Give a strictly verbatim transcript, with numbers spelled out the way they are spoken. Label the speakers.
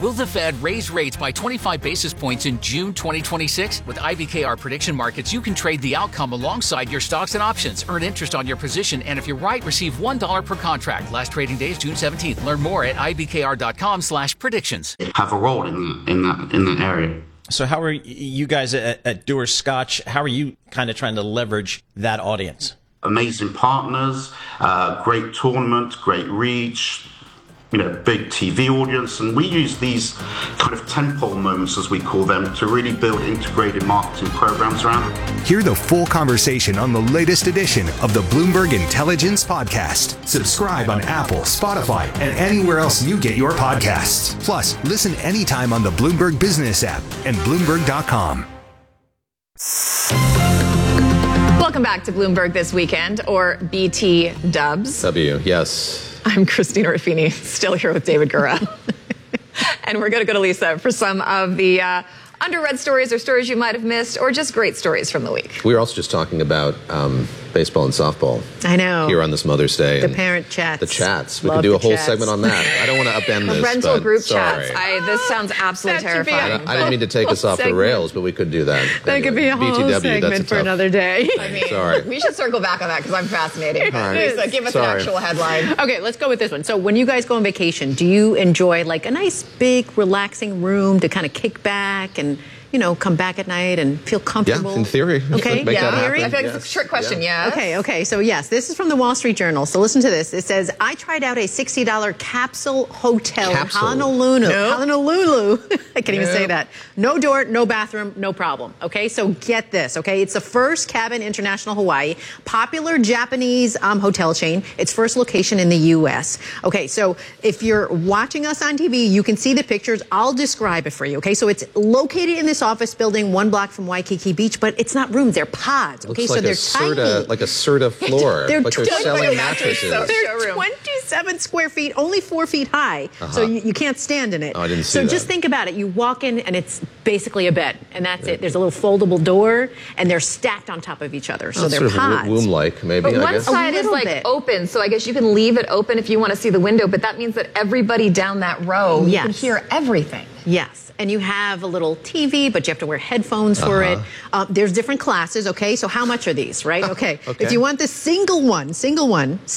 Speaker 1: Will the Fed raise rates by twenty-five basis points in June twenty twenty-six? With I B K R Prediction Markets, you can trade the outcome alongside your stocks and options. Earn interest on your position, and if you're right, receive one dollar per contract. Last trading day is June seventeenth. Learn more at ibkr.com slash predictions.
Speaker 2: Have a role in, in, that, in that area.
Speaker 3: So how are you guys at, at Dewar's Scotch, how are you kind of trying to leverage that audience?
Speaker 2: Amazing partners, uh, great tournament, great reach, you know, big T V audience, and we use these kind of tentpole moments, as we call them, to really build integrated marketing programs around it.
Speaker 4: Hear the full conversation on the latest edition of the Bloomberg Intelligence Podcast. Subscribe on Apple, Spotify, and anywhere else you get your podcasts. Plus, listen anytime on the Bloomberg Business app and Bloomberg dot com.
Speaker 5: Welcome back to Bloomberg This Weekend, or B T Dubs.
Speaker 6: W, yes.
Speaker 5: I'm Christina Ruffini, still here with David Gura. And we're going to go to Lisa for some of the uh, underread stories or stories you might have missed, or just great stories from the week.
Speaker 6: We were also just talking about um, baseball and softball.
Speaker 5: I know.
Speaker 6: Here on this Mother's Day.
Speaker 5: The parent chats.
Speaker 6: The chats. We
Speaker 5: Love
Speaker 6: could do a whole
Speaker 5: chats.
Speaker 6: segment on that. I don't want to upend this.
Speaker 5: Parental
Speaker 6: but
Speaker 5: group
Speaker 6: sorry.
Speaker 5: chats. I, this sounds absolutely
Speaker 7: That should be
Speaker 5: terrifying.
Speaker 7: a-
Speaker 6: I, don't- I didn't mean to take us off the
Speaker 5: segment.
Speaker 6: rails, but we could do that.
Speaker 7: That could be a
Speaker 6: Anyway,
Speaker 7: whole
Speaker 6: B T W, that's
Speaker 7: segment
Speaker 6: a
Speaker 7: for
Speaker 6: tough-
Speaker 7: another day.
Speaker 5: I mean,
Speaker 6: Sorry.
Speaker 5: we should circle back on that because I'm fascinated.
Speaker 6: All right.
Speaker 5: Lisa, give us
Speaker 6: Sorry.
Speaker 5: an actual headline.
Speaker 7: Okay, let's go with this one. So when you guys go on vacation, do you enjoy like a nice, big, relaxing room to kind of kick back and, you know, come back at night and feel comfortable?
Speaker 6: Yeah, in theory.
Speaker 7: Okay,
Speaker 6: Make
Speaker 5: Yeah,
Speaker 6: that happen.
Speaker 5: I feel like it's
Speaker 6: Yes.
Speaker 5: a trick question,
Speaker 6: Yeah.
Speaker 5: yeah.
Speaker 7: Okay, okay. So, yes, this is from the Wall Street Journal. So, listen to this. It says, I tried out a sixty dollars capsule hotel
Speaker 6: Capsule.
Speaker 7: in Honolulu.
Speaker 5: Nope.
Speaker 7: Honolulu. I can't even say
Speaker 5: Nope.
Speaker 7: that. No door, no bathroom, no problem. Okay, so get this. Okay, it's the first Cabin International Hawaii, popular Japanese um, hotel chain. Its first location in the U S. Okay, so if you're watching us on T V, you can see the pictures. I'll describe it for you. Okay, so it's located in this office building one block from Waikiki Beach, but it's not rooms, they're pods. Okay,
Speaker 6: Looks
Speaker 7: so
Speaker 6: like
Speaker 7: they're
Speaker 6: a Serta,
Speaker 7: tiny.
Speaker 6: like a Serta floor.
Speaker 7: They're
Speaker 6: like they're
Speaker 7: twenty-
Speaker 6: selling
Speaker 5: like a
Speaker 6: mattresses.
Speaker 5: mattress, so-
Speaker 7: They're
Speaker 5: Showroom.
Speaker 7: twenty-seven square feet, only four feet high, so you, you can't stand in it.
Speaker 6: Oh, I didn't see
Speaker 7: so
Speaker 6: that.
Speaker 7: just think about it. You walk in, and it's basically a bed, and that's it. There's a little foldable door, and they're stacked on top of each other, so
Speaker 6: Oh,
Speaker 7: they're
Speaker 6: sort of
Speaker 7: pods.
Speaker 6: womb-like, maybe,
Speaker 5: But
Speaker 6: I
Speaker 5: one
Speaker 6: guess.
Speaker 5: side
Speaker 7: A
Speaker 5: is
Speaker 7: little
Speaker 5: like
Speaker 7: bit.
Speaker 5: open, so I guess you can leave it open if you want to see the window, but that means that everybody down that row, you can
Speaker 7: Yes.
Speaker 5: hear everything.
Speaker 7: Yes, and you have a little T V, but you have to wear headphones for
Speaker 6: Uh-huh.
Speaker 7: it. Uh, there's different classes, okay? So how much are these, right? Okay.
Speaker 6: Okay.
Speaker 7: If you want the single one, single one,